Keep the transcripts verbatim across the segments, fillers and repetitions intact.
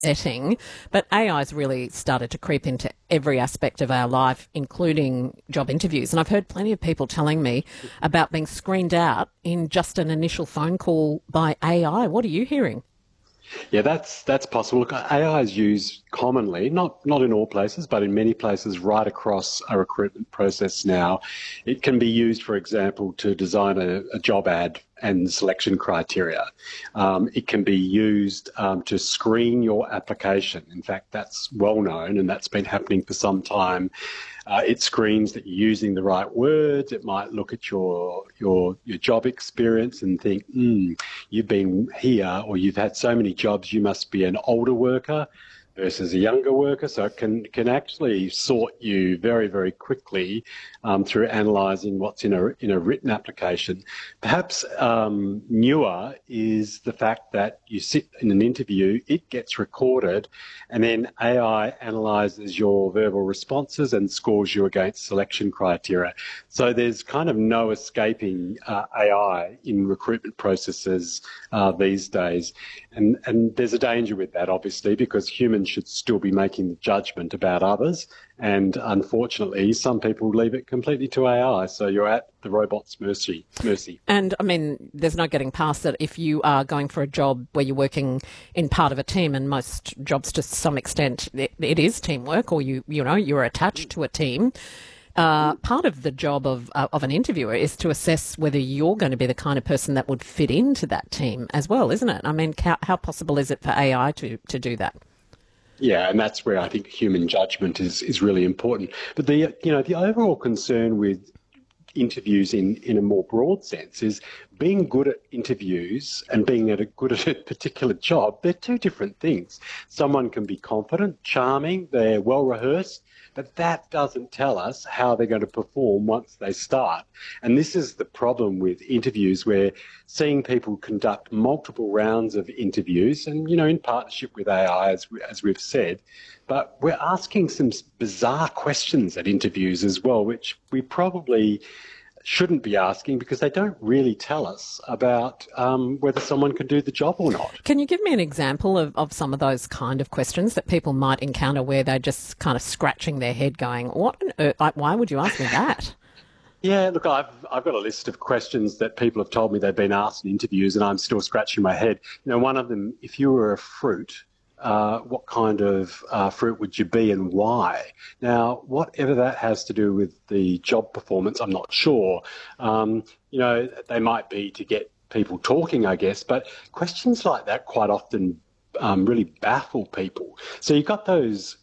setting, but A I's really started to creep into every aspect of our life, including job interviews. And I've heard plenty of people telling me about being screened out in just an initial phone call by A I. What are you hearing? Yeah, that's that's possible. Look, A I is used commonly, not not in all places, but in many places right across a recruitment process now. It can be used, for example, to design a, a job ad and selection criteria. Um, it can be used um, to screen your application. In fact, that's well known, and that's been happening for some time. Uh, it screens that you're using the right words. It might look at your your your job experience and think, hmm, you've been here or you've had so many jobs, you must be an older worker versus a younger worker. So it can can actually sort you very, very quickly um, through analysing what's in a in a written application. Perhaps um, newer is the fact that you sit in an interview, it gets recorded, and then A I analyses your verbal responses and scores you against selection criteria. So there's kind of no escaping uh, A I in recruitment processes uh, these days. And, and there's a danger with that, obviously, because humans should still be making the judgment about others. And unfortunately, some people leave it completely to A I. So you're at the robot's mercy. mercy. And I mean, there's no getting past that. If you are going for a job where you're working in part of a team, and most jobs to some extent, it, it is teamwork, or you, you know, you're attached to a team. Uh, part of the job of uh, of an interviewer is to assess whether you're going to be the kind of person that would fit into that team as well, isn't it? I mean, how, how possible is it for A I to, to do that? Yeah, and that's where I think human judgment is, is really important. But the you know the overall concern with interviews in, in a more broad sense is being good at interviews and being at a good at a particular job. They're two different things. Someone can be confident, charming, they're well rehearsed, but that doesn't tell us how they're going to perform once they start. And this is the problem with interviews, where seeing people conduct multiple rounds of interviews and, you know, in partnership with A I, as, as we've said, but we're asking some bizarre questions at interviews as well, which we probably shouldn't be asking because they don't really tell us about um, whether someone can do the job or not. Can you give me an example of, of some of those kind of questions that people might encounter where they're just kind of scratching their head going, what on earth, like, why would you ask me that? Yeah, look, I've I've got a list of questions that people have told me they've been asked in interviews, and I'm still scratching my head. You know, one of them, if you were a fruit, Uh, what kind of uh, fruit would you be and why? Now, whatever that has to do with the job performance, I'm not sure. Um, you know, they might be to get people talking, I guess, but questions like that quite often um, really baffle people. So you've got those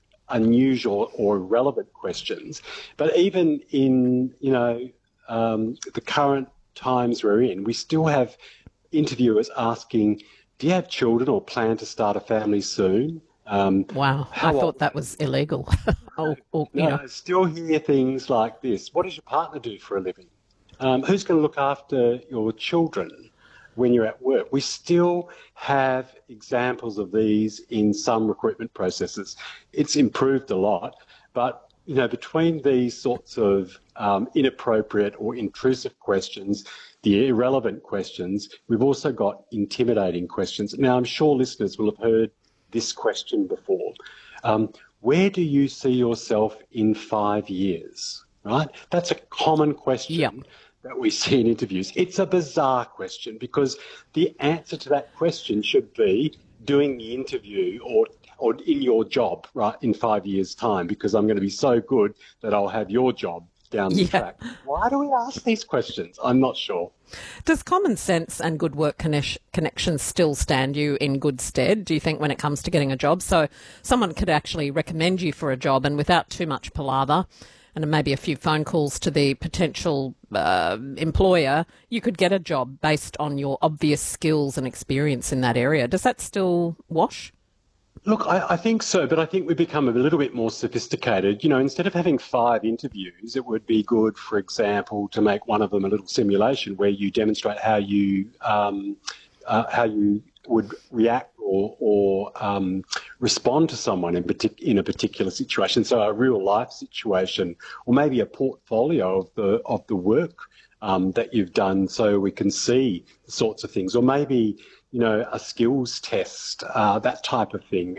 unusual or irrelevant questions, but even in, you know, um, the current times we're in, we still have interviewers asking, do you have children or plan to start a family soon? Um, wow, I thought that was illegal. oh, or, you no, know. I still hear things like this. What does your partner do for a living? Um, who's going to look after your children when you're at work? We still have examples of these in some recruitment processes. It's improved a lot, but you know, between these sorts of um, inappropriate or intrusive questions, the irrelevant questions, we've also got intimidating questions. Now, I'm sure listeners will have heard this question before. Um, where do you see yourself in five years? Right? That's a common question. Yep. That we see in interviews. It's a bizarre question because the answer to that question should be doing the interview or or in your job, right, in five years' time, because I'm going to be so good that I'll have your job down the Yeah. track. Why do we ask these questions? I'm not sure. Does common sense and good work connection, connections still stand you in good stead, do you think, when it comes to getting a job? So someone could actually recommend you for a job, and without too much palaver and maybe a few phone calls to the potential uh, employer, you could get a job based on your obvious skills and experience in that area. Does that still wash? Look, I, I think so, but I think we've become a little bit more sophisticated. You know, instead of having five interviews, it would be good, for example, to make one of them a little simulation where you demonstrate how you um, uh, how you would react or, or um, respond to someone in, partic- in a particular situation. So a real life situation, or maybe a portfolio of the of the work um, that you've done, so we can see the sorts of things, or maybe, you know, a skills test, uh, that type of thing.